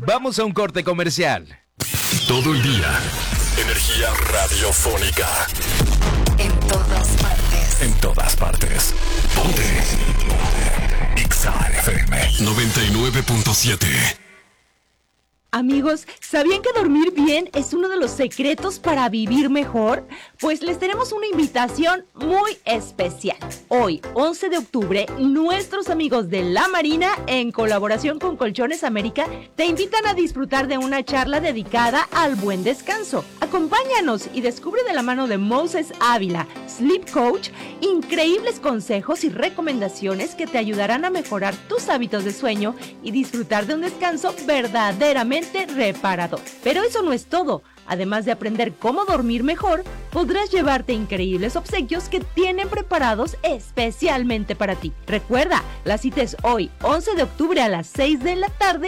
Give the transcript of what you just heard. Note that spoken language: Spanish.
Vamos a un corte comercial. Todo el día. Energía radiofónica. En todas partes. En todas partes. Ponte. Exa FM 99.7. Amigos, ¿sabían que dormir bien es uno de los secretos para vivir mejor? Pues les tenemos una invitación muy especial. Hoy, 11 de octubre, nuestros amigos de La Marina, en colaboración con Colchones América, te invitan a disfrutar de una charla dedicada al buen descanso. Acompáñanos y descubre de la mano de Moses Ávila, Sleep Coach, increíbles consejos y recomendaciones que te ayudarán a mejorar tus hábitos de sueño y disfrutar de un descanso verdaderamente reparador. Pero eso no es todo. Además de aprender cómo dormir mejor, podrás llevarte increíbles obsequios que tienen preparados especialmente para ti. Recuerda, la cita es hoy, 11 de octubre a las 6 de la tarde